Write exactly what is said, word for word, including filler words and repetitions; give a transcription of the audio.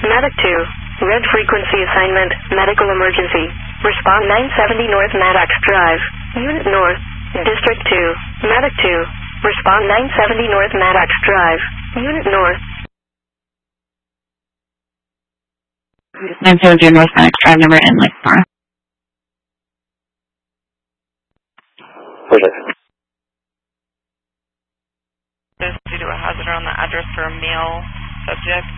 Medic two. Red frequency assignment, medical emergency. Respond nine seventy North Maddox Drive. Unit North. District two. Medic two. Respond nine seventy North Maddox Drive. Unit North. nine seventy North Maddox Drive, number in Lakemore. Due to a hazard on the address for a male subject.